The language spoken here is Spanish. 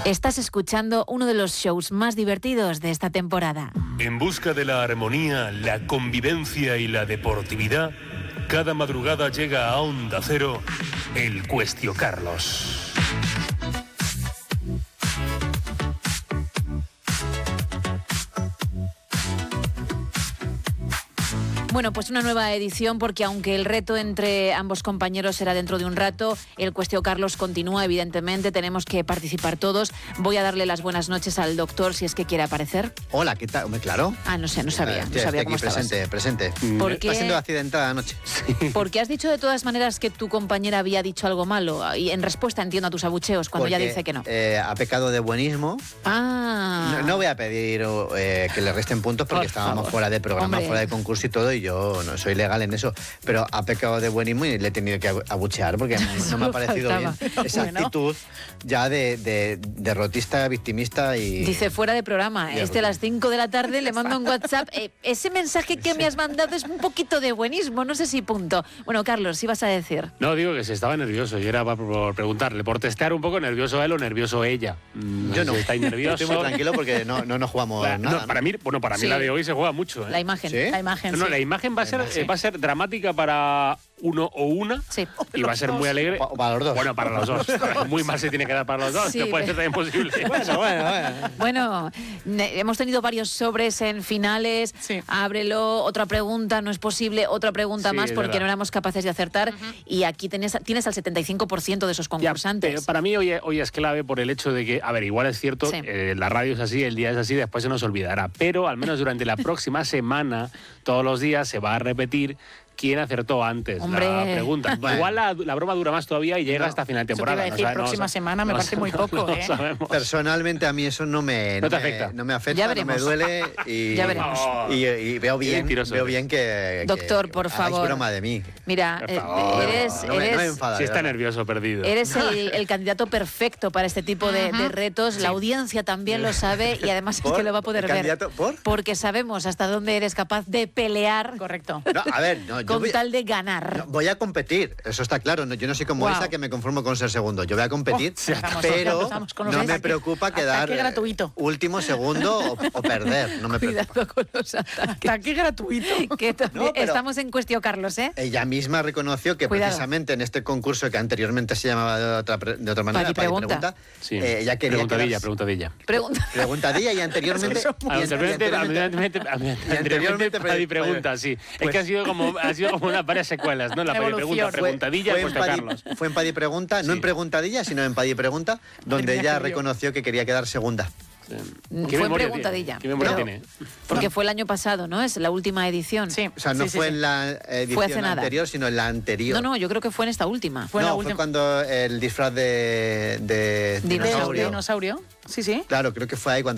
Estás escuchando uno de los shows más divertidos de esta temporada. En busca de la armonía, la convivencia y la deportividad, cada madrugada llega a Onda Cero el Cuestio Carlos. Bueno, pues una nueva edición, porque aunque el reto entre ambos compañeros será dentro de un rato, el Cuestio Carlos continúa, evidentemente, tenemos que participar todos. Voy a darle las buenas noches al doctor, si es que quiere aparecer. Hola, ¿qué tal? Hombre, claro. Ah, no sé, no sabía Estoy cómo aquí estabas. presente. ¿Por qué? Está siendo accidentada anoche. Porque has dicho de todas maneras que tu compañera había dicho algo malo, y en respuesta entiendo a tus abucheos cuando ella dice que no. Ha pecado de buenismo. Ah. No voy a pedir que le resten puntos porque estábamos fuera de programa, fuera de concurso y todo, y yo no soy legal en eso, pero ha pecado de buenismo y le he tenido que abuchear porque no me ha parecido bien esa actitud ya de derrotista, victimista y... Dice fuera de programa, a las 5 de la tarde le mando un WhatsApp, ese mensaje que me has mandado es un poquito de buenismo, no sé si punto. Bueno, Carlos, ¿sí vas a decir? No, digo que se estaba nervioso y era por preguntarle, por testear un poco nervioso él o nervioso ella. Yo no. ¿Estáis nerviosos? Estoy muy tranquilo porque no jugamos nada. Para mí Sí. la de hoy se juega mucho. La imagen. ¿Sí? La imagen, No, sí. la imagen va a ser dramática para uno o una, Sí. y va a ser muy alegre. O para los dos. Bueno, para los dos. Muy mal se tiene que dar para los dos, Sí, no puede ser también posible. Bueno. Bueno, hemos tenido varios sobres en finales. Sí. Ábrelo, otra pregunta, no es posible, otra pregunta Sí, más es porque verdad. no éramos capaces de acertar. Y aquí tienes al 75% de esos Ya, concursantes. pero para mí hoy es clave por el hecho de que, a ver, igual es cierto, Sí. la radio es así, el día es así, después se nos olvidará. Pero al menos durante la próxima semana, todos los días se va a repetir quién acertó antes Hombre. la pregunta. Bueno. Igual la broma dura más todavía y llega hasta final de Eso te temporada. iba a decir, próxima semana me parece muy poco, no ¿eh? sabemos. Personalmente a mí eso no me afecta. No me afecta, Ya no me veremos. duele y, Ya veremos. y veo bien, mentiroso eres. que Doctor, por hagáis favor. broma de mí. Mira, Por favor. eres No me enfada, Si está de verdad. nervioso, perdido. Eres el candidato perfecto para este tipo de retos. La audiencia también lo sabe y además es ¿Por? que lo va a poder ¿El ver. candidato? ¿Por? Porque sabemos hasta dónde eres capaz de pelear Correcto. No, a ver, no, yo con voy, tal de ganar. no, voy a competir, eso está claro. Yo no soy como Wow. Isa, que me conformo con ser segundo. Yo voy a competir, pero empezamos con los no ataques. me preocupa quedar Ataque gratuito. último, segundo o perder. No me preocupa. Cuidado con los ataques. Ataque gratuito. Que No, pero- estamos en cuestión, Carlos, ¿eh? Ella misma reconoció que Cuidado. precisamente en este concurso que anteriormente se llamaba de otra manera, Padi Pregunta. Sí. ella quería Preguntadilla, quedarse- preguntadilla. Pregunta. Preguntadilla y anteriormente... Anteriormente Padi Pregunta, sí. Es que ha sido como unas varias secuelas, ¿no? La Padi Pregunta, preguntadilla y Cuestio Carlos. Fue en Padi Pregunta, no Sí. en Preguntadilla, sino en Padi Pregunta, donde Mira ella qué lío. reconoció que quería quedar segunda. ¿Qué Fue memoria preguntadilla. tiene? ¿Qué memoria Pero- tiene? Porque fue el año pasado, ¿no? Es la última edición. Sí. O sea, no fue en la Fue hace edición nada. anterior, sino en la anterior. No, yo creo que fue en esta última. Fue en la Fue última. cuando el disfraz de Dinosaurio. dinosaurio. Dinosaurio. Sí, sí. Claro, creo que fue ahí cuando